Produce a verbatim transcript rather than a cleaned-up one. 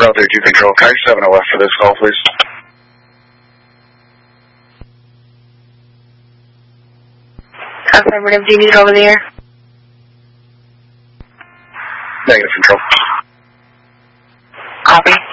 Delta two Control, Kite seven oh left for this call, please. Affirmative, do you need it over the air? Negative, Control. Copy.